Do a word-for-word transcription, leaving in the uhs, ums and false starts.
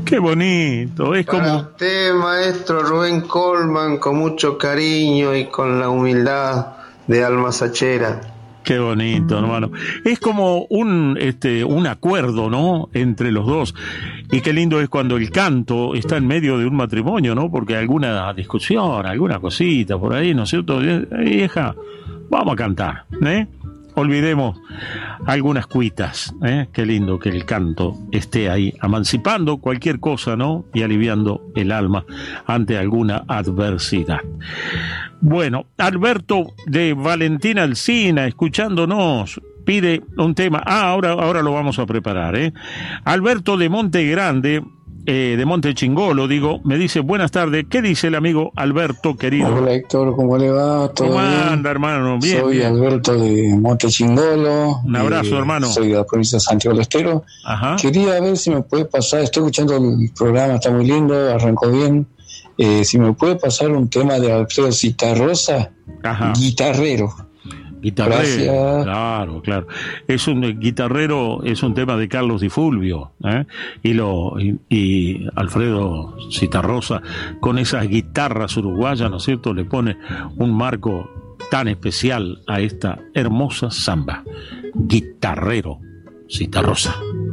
Qué bonito, es Para como... usted, maestro Rubén Colman, con mucho cariño y con la humildad de alma sachera. Qué bonito, hermano. Es como un este un acuerdo, ¿no?, entre los dos. Y qué lindo es cuando el canto está en medio de un matrimonio, ¿no? Porque alguna discusión, alguna cosita por ahí, ¿no es cierto? Eh, vieja, vamos a cantar, ¿eh? Olvidemos algunas cuitas, ¿eh? Qué lindo que el canto esté ahí, emancipando cualquier cosa, ¿no? Y aliviando el alma ante alguna adversidad. Bueno, Alberto de Valentina Alsina, escuchándonos, pide un tema. Ah, ahora, ahora lo vamos a preparar, ¿eh? Alberto de Monte Grande, eh, de Monte Chingolo, digo, me dice, buenas tardes. ¿Qué dice el amigo Alberto, querido? Hola Héctor, ¿cómo le va? ¿Todo ¿Cómo bien? anda, hermano? Bien, Soy bien. Alberto de Monte Chingolo. Un abrazo, eh, hermano. Soy de la provincia de Santiago del Estero. Ajá. Quería ver si me puede pasar, estoy escuchando el programa, está muy lindo, arrancó bien. Eh, si me puede pasar un tema de Alfredo Citarrosa, Ajá. Guitarrero. Guitarrero, Gracias. claro, claro. Es un eh, guitarrero, es un tema de Carlos Di Fulvio, ¿eh? y lo y, y Alfredo Citarrosa con esas guitarras uruguayas, ¿no es cierto? Le pone un marco tan especial a esta hermosa samba. Guitarrero Citarrosa.